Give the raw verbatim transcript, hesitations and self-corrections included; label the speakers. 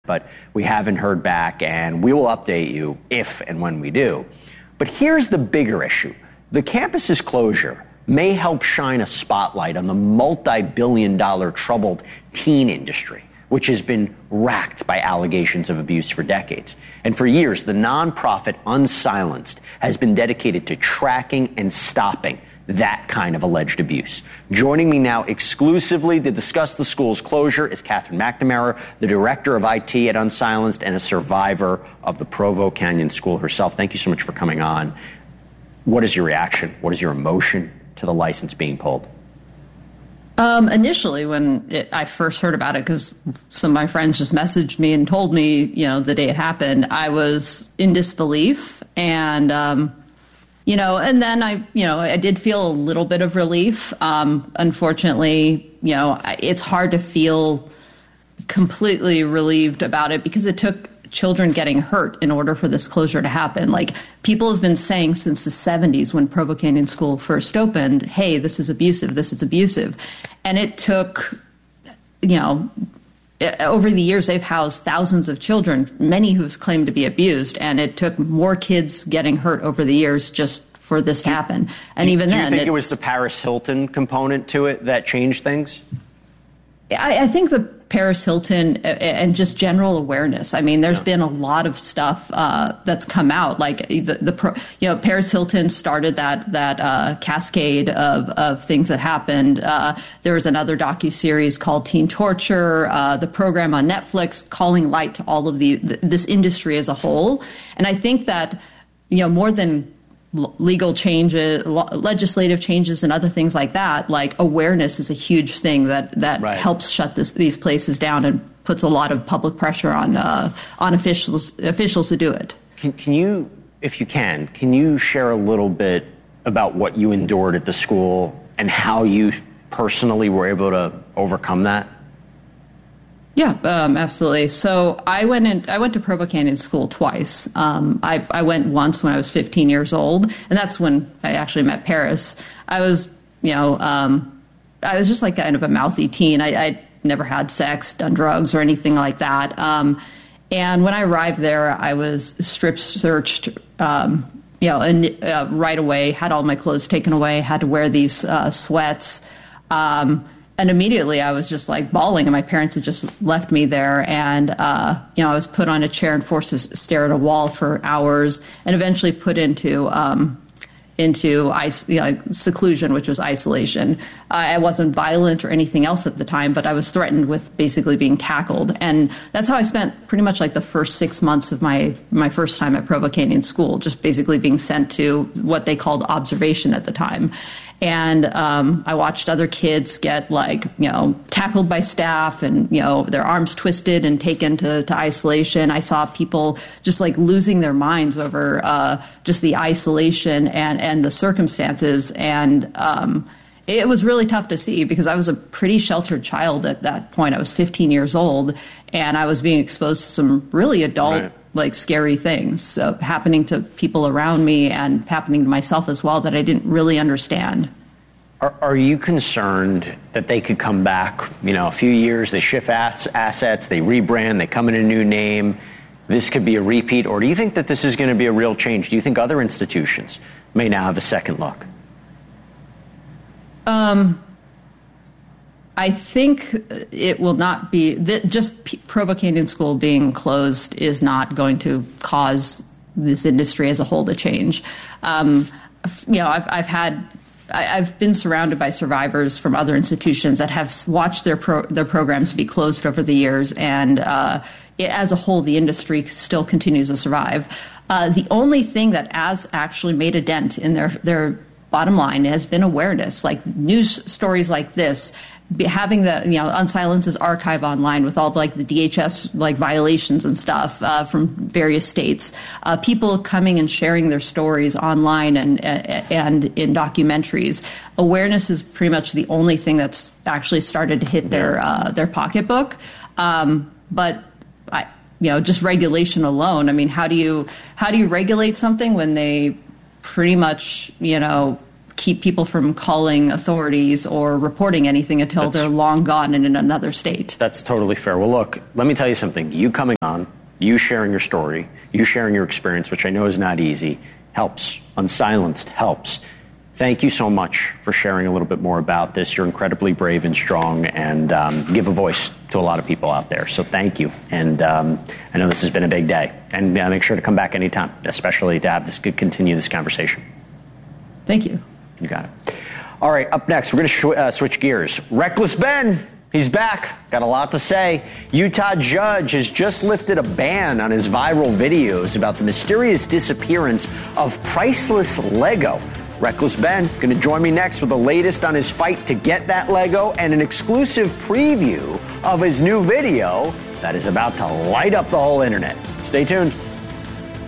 Speaker 1: but we haven't heard back, and we will update you if and when we do. But here's the bigger issue. The campus's closure may help shine a spotlight on the multi-billion dollar troubled teen industry, which has been racked by allegations of abuse for decades. And for years, the nonprofit Unsilenced has been dedicated to tracking and stopping that kind of alleged abuse. Joining me now exclusively to discuss the school's closure is Catherine McNamara, the director of I T at Unsilenced and a survivor of the Provo Canyon School herself. Thank you so much for coming on. What is your reaction? What is your emotion to the license being pulled?
Speaker 2: Um, initially, when it, I first heard about it, because some of my friends just messaged me and told me, you know, the day it happened, I was in disbelief. And, um, you know, and then I, you know, I did feel a little bit of relief. Um, unfortunately, you know, it's hard to feel completely relieved about it because it took children getting hurt in order for this closure to happen. Like, people have been saying since the seventies when Provo Canyon School first opened, hey, this is abusive, this is abusive. And it took, you know, over the years, they've housed thousands of children, many who've claimed to be abused, and it took more kids getting hurt over the years just for this to happen. And
Speaker 1: do,
Speaker 2: even
Speaker 1: do
Speaker 2: then,
Speaker 1: you think it was the Paris Hilton component to it that changed things?
Speaker 2: I, I think the Paris Hilton and just general awareness. I mean, there's yeah. been a lot of stuff uh, that's come out. Like the, the pro, you know, Paris Hilton started that that uh, cascade of, of things that happened. Uh, there was another docuseries called Teen Torture. Uh, the program on Netflix calling light to all of the, the this industry as a whole. And I think that, you know, more than legal changes, legislative changes, and other things like that, like awareness is a huge thing that that right. helps shut this, these places down and puts a lot of public pressure on uh, on officials officials to do it.
Speaker 1: Can, can you, if you can, can you share a little bit about what you endured at the school and how you personally were able to overcome that?
Speaker 2: Yeah, um, absolutely. So I went in, I went to Provo Canyon School twice. Um, I, I went once when I was fifteen years old, and that's when I actually met Paris. I was, you know, um, I was just like kind of a mouthy teen. I, I never had sex, done drugs, or anything like that. Um, and when I arrived there, I was strip searched, um, you know, and uh, right away had all my clothes taken away. Had to wear these uh, sweats. Um, And immediately I was just like bawling, and my parents had just left me there. And, uh, you know, I was put on a chair and forced to stare at a wall for hours, and eventually put into um, into ice, you know, seclusion, which was isolation. Uh, I wasn't violent or anything else at the time, but I was threatened with basically being tackled. And that's how I spent pretty much like the first six months of my, my first time at Provo Canyon School, just basically being sent to what they called observation at the time. And um, I watched other kids get, like, you know, tackled by staff and, you know, their arms twisted and taken to, to isolation. I saw people just, like, losing their minds over uh, just the isolation and, and the circumstances. And um, it was really tough to see because I was a pretty sheltered child at that point. I was fifteen years old, and I was being exposed to some really adult, right. like, scary things uh, happening to people around me and happening to myself as well that I didn't really understand.
Speaker 1: Are, are you concerned that they could come back, you know, a few years, they shift ass, assets, they rebrand, they come in a new name, this could be a repeat? Or do you think that this is going to be a real change? Do you think other institutions may now have a second look? Um. I think it will not be that just Provo Canyon School being closed is not going to cause this industry as a whole to change. Um, you know, I've, I've had, I've been surrounded by survivors from other institutions that have watched their pro, their programs be closed over the years, and uh, it, as a whole, the industry still continues to survive. Uh, the only thing that has actually made a dent in their their bottom line has been awareness, like news stories like this. Having the, you know, Unsilence's archive online with all like the D H S like violations and stuff uh, from various states, uh, people coming and sharing their stories online and and in documentaries. Awareness is pretty much the only thing that's actually started to hit their uh, their pocketbook. Um, but I, you know, just regulation alone. I mean, how do you how do you regulate something when they pretty much, you know, keep people from calling authorities or reporting anything until that's, they're long gone and in another state.
Speaker 3: That's totally fair. Well, look, let me tell you something. You coming on, you sharing your story, you sharing your experience, which I know is not easy, helps. Unsilenced helps. Thank you so much for sharing a little bit more about this. You're incredibly brave and strong, and um, give a voice to a lot of people out there. So thank you. And um, I know this has been a big day. And uh, make sure to come back anytime, especially to have this continue this conversation.
Speaker 1: Thank you.
Speaker 3: You got it. All right, up next, we're going to sh- uh, switch gears. Reckless Ben, he's back. Got a lot to say. Utah judge has just lifted a ban on his viral videos about the mysterious disappearance of priceless Lego. Reckless Ben going to join me next with the latest on his fight to get that Lego and an exclusive preview of his new video that is about to light up the whole internet. Stay tuned.